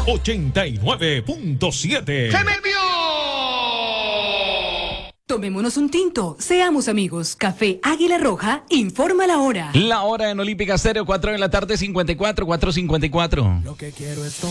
89.7. ¡Se me envió! Tomémonos un tinto, seamos amigos. Café Águila Roja informa la hora. La hora en Olímpica Estéreo, 4 de la tarde, 54, 4:54. Lo que quiero es